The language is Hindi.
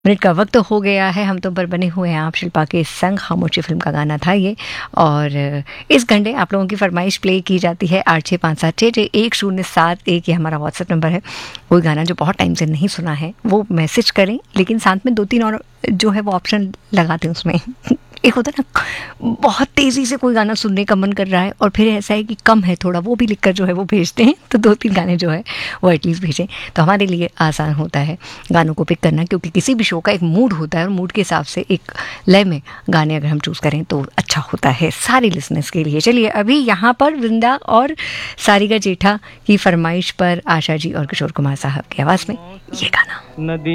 मिनट का वक्त हो गया है, हम तो पर बने हुए हैं आप शिल्पा के संग। खामोशी फिल्म का गाना था ये। और इस घंटे आप लोगों की फरमाइश प्ले की जाती है 8657661071, ये हमारा व्हाट्सएप नंबर है। कोई गाना जो बहुत टाइम से नहीं सुना है वो मैसेज करें, लेकिन साथ में 2-3 और जो है वो ऑप्शन लगा दें उसमें। एक होता है ना, बहुत तेज़ी से कोई गाना सुनने का मन कर रहा है और फिर ऐसा है कि कम है थोड़ा, वो भी लिखकर जो है वो भेजते हैं। तो 2-3 गाने जो है वो एटलीस्ट भेजें तो हमारे लिए आसान होता है गानों को पिक करना, क्योंकि किसी भी शो का एक मूड होता है और मूड के हिसाब से एक लय में गाने अगर हम चूज़ करें तो अच्छा होता है सारे लिसनर्स के लिए। चलिए अभी यहाँ पर वृंदा और सारिका जेठा की फरमाइश पर आशा जी और किशोर कुमार साहब की आवाज़ में ये गाना।